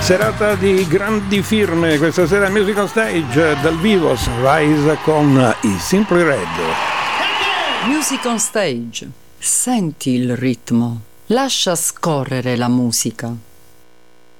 Serata di grandi firme questa sera Music on Stage dal vivo Sunrise con i Simply Red. Music on Stage. Senti il ritmo. Lascia scorrere la musica.